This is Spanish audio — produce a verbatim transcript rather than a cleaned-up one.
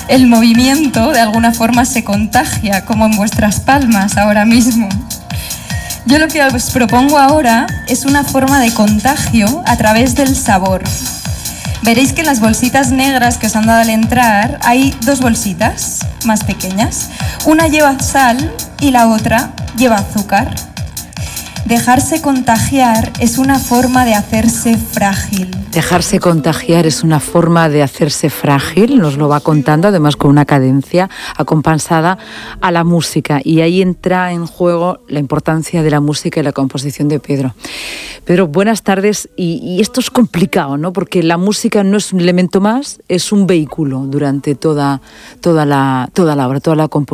el movimiento de alguna forma se contagia, como en vuestras palmas ahora mismo. Yo lo que os propongo ahora es una forma de contagio a través del sabor. Veréis que en las bolsitas negras que os han dado al entrar hay dos bolsitas más pequeñas. Una lleva sal y la otra lleva azúcar. Dejarse contagiar es una forma de hacerse frágil. Dejarse contagiar es una forma de hacerse frágil, nos lo va contando, además con una cadencia acompasada a la música. Y ahí entra en juego la importancia de la música y la composición de Pedro. Pedro, buenas tardes. Y, y esto es complicado, ¿no? Porque la música no es un elemento más, es un vehículo durante toda, toda, la, toda la obra, toda la composición.